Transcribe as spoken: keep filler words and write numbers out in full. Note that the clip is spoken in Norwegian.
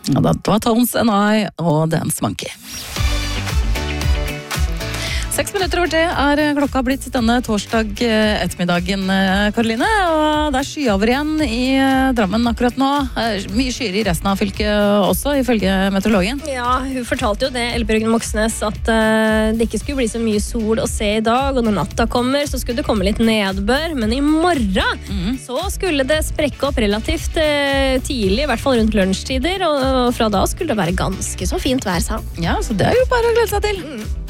Ja, det var Tones and I og Dance Monkey. Seks minutter over det er klokka blitt denne torsdag ettermiddagen, Karoline. Og det er skyover igjen i Drammen akkurat nå. Mye skyer i resten av fylket også, ifølge meteorologen. Ja, hun fortalte jo det, Elbjørgen Moxnes, at uh, det ikke skulle bli så mye sol å se i dag. Og når natta kommer, så skulle det komme litt nedbør. Men i morgen mm. så skulle det sprekke opp relativt uh, tidlig, i hvert fall rundt lunsjtider. Og, og fra da skulle det være ganske så fint vær, sa. Ja, så det er jo bare å glede seg til. Mm.